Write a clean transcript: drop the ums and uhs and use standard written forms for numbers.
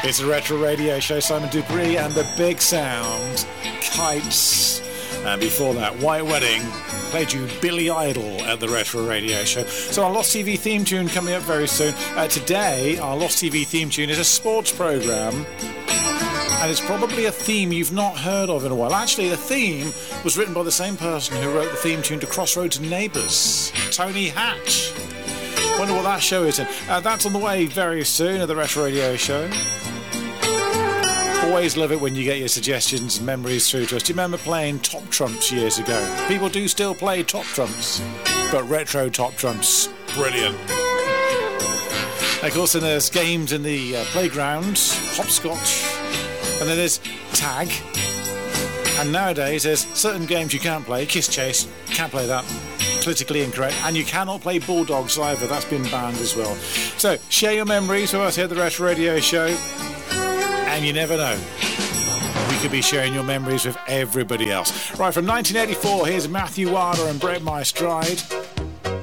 It's a retro radio show. Simon Dupree and the Big Sound, Kites. And before that, White Wedding played you Billy Idol at the Retro Radio Show. So our Lost TV theme tune coming up very soon. Today, our Lost TV theme tune is a sports programme. And it's probably a theme you've not heard of in a while. Actually, the theme was written by the same person who wrote the theme tune to Crossroads Neighbours, Tony Hatch. Wonder what that show is in. That's on the way very soon at the Retro Radio Show. Always love it when you get your suggestions and memories through to us. Do you remember playing Top Trumps years ago? People do still play Top Trumps, but retro Top Trumps, brilliant. Of course, then there's games in the playground, hopscotch, and then there's tag. And nowadays there's certain games you can't play. Kiss Chase, can't play that. Politically incorrect. And you cannot play Bulldogs either. That's been banned as well. So share your memories with us here at the Retro Radio Show. And you never know, we could be sharing your memories with everybody else. Right, from 1984, here's Matthew Wilder and Break My Stride.